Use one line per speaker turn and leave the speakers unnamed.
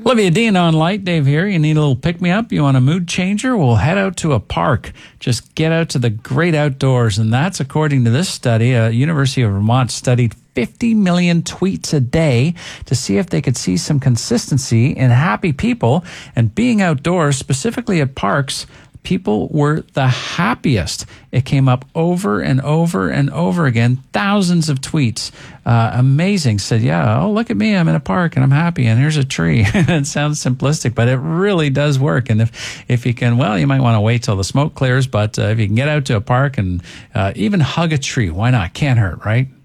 Olivia Dean on Light. Dave here. You need a little pick-me-up? You want a mood changer? Well, head out to a park. Just get out to the great outdoors. And that's according to this study. University of Vermont studied 50 million tweets a day to see if they could see some consistency in happy people. And being outdoors, specifically at parks, people were the happiest. It came up over and over and over again, thousands of tweets. Amazing. Said, yeah, oh, look at me. I'm in a park and I'm happy and here's a tree. It sounds simplistic, but it really does work. And if you can, well, you might want to wait till the smoke clears, but if you can get out to a park and even hug a tree, why not? Can't hurt, right?